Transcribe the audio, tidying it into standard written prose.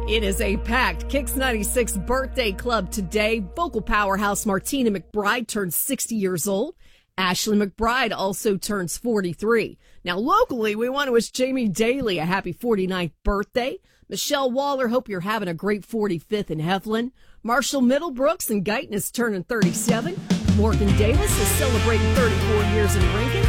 It is a packed Kicks 96 birthday club today. Vocal powerhouse Martina McBride turns 60 years old. Ashley McBride also turns 43. Now, locally, we want to wish Jamie Daly a happy 49th birthday. Michelle Waller, hope you're having a great 45th in Heflin. Marshall Middlebrooks and Guyton is turning 37. Morgan Davis is celebrating 34 years in Rankin.